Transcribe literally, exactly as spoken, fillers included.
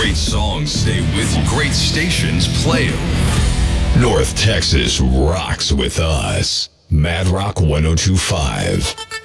Great songs stay with you. Great stations play them. North Texas rocks with us. Mad Rock one oh two point five.